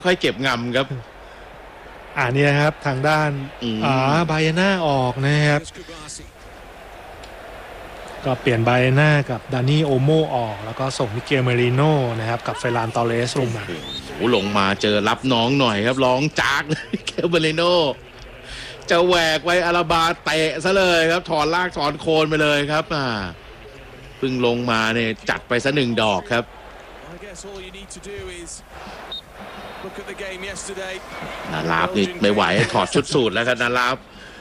ค่อยเก็บงำครับเนี่ยครับทางด้านบายน่าออกนะครับก็เปลี่ยนไบเน่ากับดานี่โอโมออกแล้วก็ส่งมิเกลเมริโน่นะครับกับเฟรานตอเรสลงมาลงมาเจอรับน้องหน่อยครับร้องจากเลยเกลเมริโน่จะแหวกไว้อาราบาเตะซะเลยครับถอนลากถอนโคนไปเลยครับเพิ่งลงมาเนี่ยจัดไปซะ1 ดอกครับนาลาบนี่ไม่ไหวถอดชุดสูทแล้วครับนาลาบ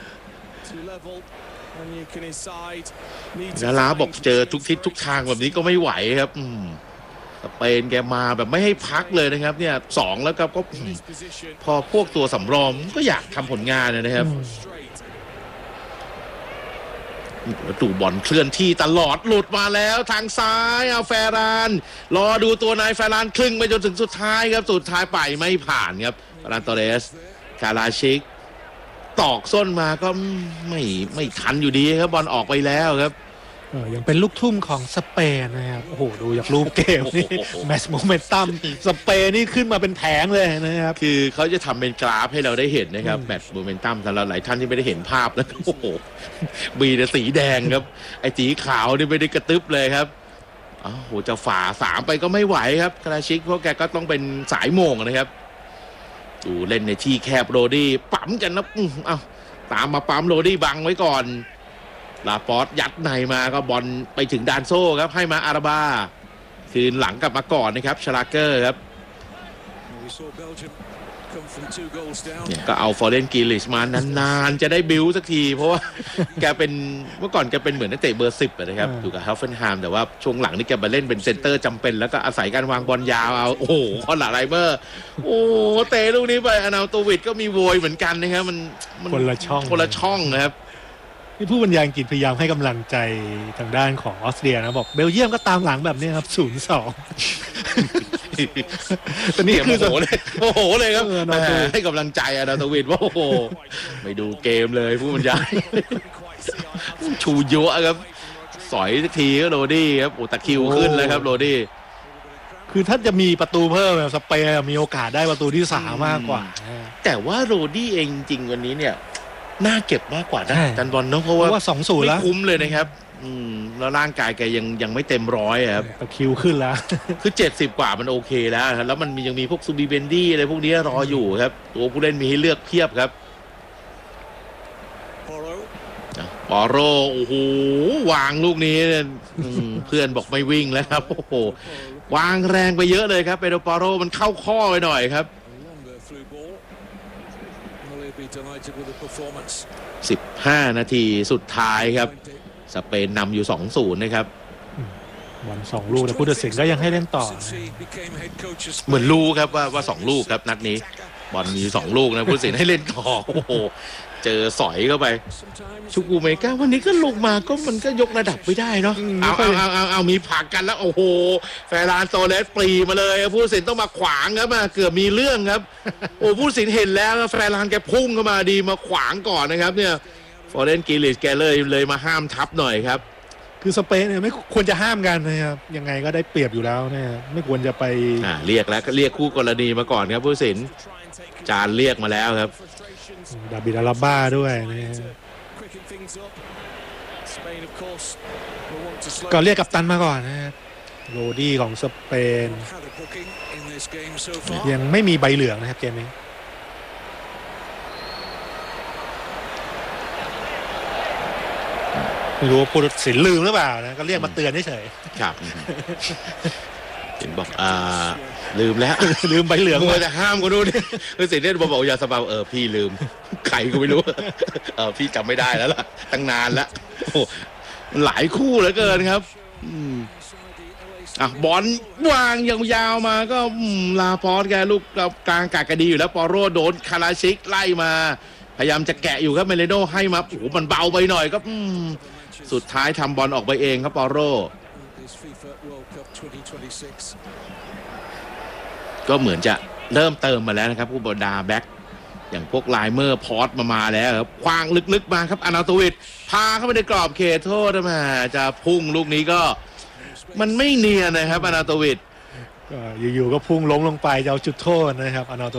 บอกเจอทุกทิศทุกทางแบบนี้ก็ไม่ไหวครับสเปนแกมาแบบไม่ให้พักเลยนะครับเนี่ย2แล้วก็พอพวกตัวสำรองก็อยากทำผลงานนะครับประตูบอลเคลื่อนที่ตลอดหลุดมาแล้วทางซ้ายแฟรานรอดูตัวนายแฟรานครึ่งไปจนถึงสุดท้ายครับสุดท้ายไปไม่ผ่านครับฟรานตอเรสคาราชิกตอกส้นมาก็ไม่ทันอยู่ดีครับบอลออกไปแล้วครับยังเป็นลูกทุ่มของสเปนนะครับโอ้โหดูจากรูปเกมนี่แมตช์โมเมนตัมสเปนนี่ขึ้นมาเป็นแผงเลยนะครับคือเขาจะทำเป็นกราฟให้เราได้เห็นนะครับแมตช์โมเมนตัมสำหรับหลายท่านที่ไม่ได้เห็นภาพแล้วโอ้โหมีแต่สีแดงครับไอ้สีขาวนี่ไม่ได้กระตึบเลยครับโอ้โหจะฝ่า3ไปก็ไม่ไหวครับคาราชิกเพราะแกก็ต้องเป็นสายโมงนะครับดูเล่นในที่แคบโรดี้ปั๊มกันนะตามมาปั๊มโรดี้บังไว้ก่อนลาปอสยัดในมาก็บอลไปถึงดานโซ่ครับให้มาอาราบาคืนหลังกลับมาก่อนนะครับชลาเกอร์ครับเนี่ยก็เอาฟอร์เรนกิลิชมานานๆจะได้บิวสักทีเพราะว่าแกเป็นเมื่อก่อนแกเป็นเหมือนนักเตะเบอร์10นะครับอยู่กับเฮลเฟนไฮม์แต่ว่าช่วงหลังนี่แกมาเล่นเป็นเซนเตอร์จำเป็นแล้วก็อาศัยการวางบอลยาวเอาโอ้โหคอนหลาไรเบอร์โอ้เตะลูกนี้ไปอนาโตวิดก็มีโวยเหมือนกันนะครับมันคนละช่องนะครับที่ผู้บรรยายอังกฤษพยายามให้กำลังใจทางด้านของออสเตรียนะบอกเบลเยียมก็ตามหลังแบบนี้ครับ 0-2 ตอนนี้คือโอ้โหเลยครับให้กำลังใจอนาโตวิดว่าโอ้โหไม่ดูเกมเลยผู้บรรยายชูเยอะครับสอยสักทีก็โรดี้ครับตะคิวขึ้นเลยครับโรดี้คือถ้าจะมีประตูเพิ่มแบบสเปนมีโอกาสได้ประตูที่3มากกว่าแต่ว่าโรดี้เองจริงวันนี้เนี่ยน่าเก็บมากกว่านะจันบอลเนาะเพราะว่า 2-0แล้วไม่คุ้มเลยนะครับแล้วร่างกายแกยังไม่เต็มร้อยครับตะคิวขึ้นแล้วคือ70กว่ามันโอเคแล้วครับแล้วมันยังมีพวกซูบิเบนดี้อะไรพวกนี้รออยู่ครับตัวผู้เล่นมีให้เลือกเพียบครับปอโรโอ้โหวางลูกนี้เพื่อนบอกไม่วิ่งแล้วครับโอ้โหวางแรงไปเยอะเลยครับเปโดปอโรมันเข้าข้อไปหน่อยครับ15 นาทีสุดท้ายครับสเปนนำอยู่ 2-0 นะครับบอล2 ลูกแต่ผู้ตัดสินก็ยังให้เล่นต่อเหมือนรู้ครับว่า2 ลูกครับนัดนี้บอลมี2 ลูกนะผู้ตัดสินให้เล่นต่อโอ้โหเจอสอยเข้าไปชูกูเมกาวันนี้ก็ลงมาก็มันก็ยกระดับไม่ได้เนาะเอามีผลักกันแล้วโอ้โหแฟรานโตเลสปรีมาเลยผู้ตัดสินต้องมาขวางครับเกือบมีเรื่องครับโอ้ผู้ตัดสินเห็นแล้วแฟรานแกพุ่งเข้ามาดีมาขวางก่อนนะครับเนี่ยฟอร์เรนกิลิชแกเลยมาห้ามทับหน่อยครับคือสเปนเนี่ยไม่ควรจะห้ามกันนะครับยังไงก็ได้เปรียบอยู่แล้วเนี่ยไม่ควรจะไปเรียกแล้วก็เรียกคู่กรณีมาก่อนครับผู้ตัดสินจานเรียกมาแล้วครับดาบิดอาราบ้าด้วยนะก็เรียกกัปตันมาก่อนนะครับโรดี้ของสเปนยังไม่มีใบเหลืองนะครับเกมนี้ไม่รู้ว่าผู้ตัดสินลืมหรือเปล่านะก็เรียกมาเตือนเฉยๆครับเห็นบอกลืมแล้วลืมใบเหลืองเลยจะห้ามก็ดูดิคือสิเล่นบอกอย่าสบายพี่ลืมใครก็ไม่รู้พี่จำไม่ได้แล้วล่ะตั้งนานแล้วโอ้หลายคู่เหลือเกินครับบอลวางยาวๆมาก็ลาปอสแกลูกกลางกากดีอยู่แล้วปอโรโดนคาราชิกไล่มาพยายามจะแกะอยู่ครับเมเลโดให้มาโอ้มันเบาไปหน่อยก็สุดท้ายทำบอลออกไปเองครับปอโรก็เหมือนจะเริ่มเติมมาแล้วนะครับผู้บอลดาแบ็กอย่างพวกไลเมอร์พอร์ตมาแล้วครับคว้างลึกๆมาครับอนาโตวิดพาเข้าไปในกรอบเขตโทษมาจะพุ่งลูกนี้ก็มันไม่เนียนนะครับอนาโตวิดอยู่ๆก็พุ่งล้มลงไปจะเอาจุดโทษนะครับอานาโต